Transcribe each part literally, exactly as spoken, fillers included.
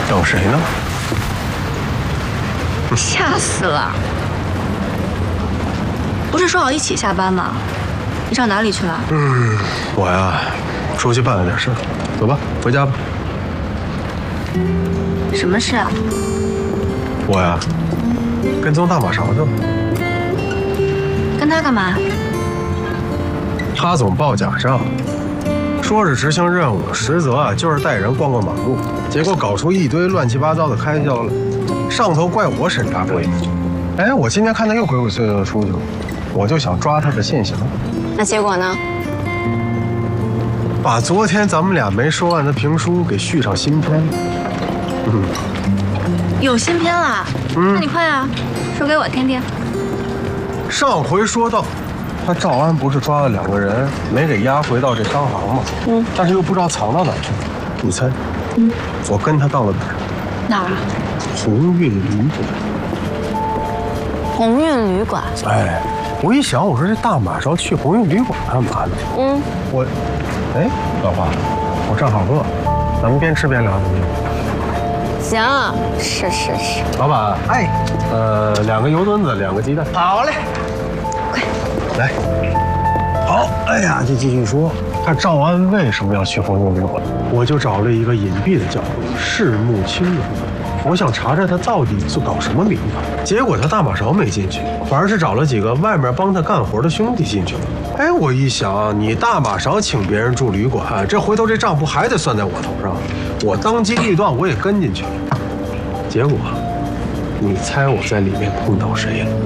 等谁呢？ 吓死了！不是说好一起下班吗？你上哪里去了？ 嗯，我呀，出去办了点事，走吧，回家吧。 什么事啊？ 我呀，跟踪大马勺去了。 跟他干嘛？ 他总报假账，说是执行任务，实则啊就是带人逛逛马路，结果搞出一堆乱七八糟的开销来，上头怪我审查不严。哎，我今天看他又鬼鬼祟祟的出去了，我就想抓他的现行。 那结果呢？ 把昨天咱们俩没说完的评书给续上新篇。嗯， 有新片了？嗯，那你快啊，说给我听听。 上回说到，他赵安不是抓了两个人，没给押回到这商行吗？嗯，但是又不知道藏到哪去了。你猜？嗯，我跟他到了哪儿？ 哪儿啊？ 鸿运旅馆。 鸿运旅馆。 哎，我一想，我说这大马勺去鸿运旅馆干嘛呢？嗯，我，哎，老婆，我正好饿，咱们边吃边聊怎么样？ 行，是是是。 老板，哎，呃，两个油墩子，两个鸡蛋。 好嘞， 快来。好，哎呀，就继续说，他赵安为什么要去鸿运旅馆？我就找了一个隐蔽的角落，视目清人。我想查查他到底是搞什么名堂。结果他大马勺没进去，反而是找了几个外面帮他干活的兄弟进去了。哎，我一想，你大马勺请别人住旅馆，这回头这账不还得算在我头上？我当机立断，我也跟进去了。结果，你猜我在里面碰到谁了？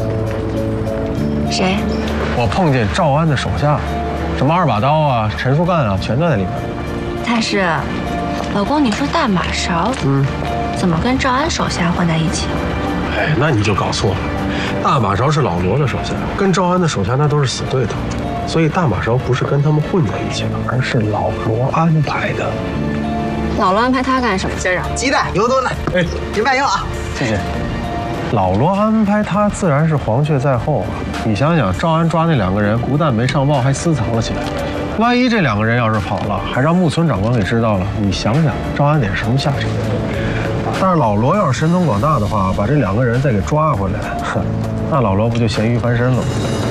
谁？ 我碰见赵安的手下，什么二把刀啊、陈树干啊，全都在里面。 但是，老公，你说大马勺，嗯，怎么跟赵安手下混在一起？ 哎，那你就搞错了。大马勺是老罗的手下，跟赵安的手下那都是死对头，所以大马勺不是跟他们混在一起的，而是老罗安排的。 老罗安排他干什么？ 先生，鸡蛋、油墩子，哎，您慢用啊。 谢谢。老罗安排他，自然是黄雀在后啊。你想想，赵安抓那两个人，不但没上报，还私藏了起来。万一这两个人要是跑了，还让木村长官给知道了，你想想，赵安得是什么下场？但是老罗要是神通广大的话，把这两个人再给抓回来，哼，那老罗不就咸鱼翻身了吗？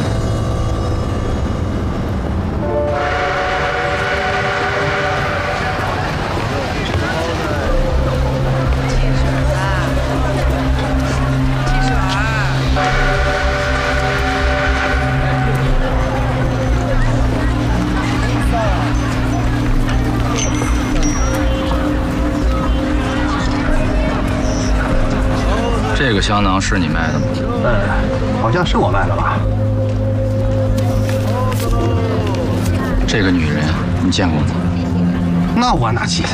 这个香囊是你卖的吗？ 呃，好像是我卖的吧。 这个女人你见过吗？ 那我哪记得？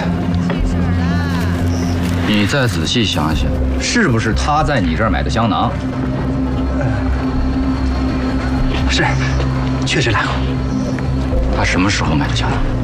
你再仔细想想，是不是她在你这儿买的香囊？ 呃，是，确实来过。 她什么时候买的香囊？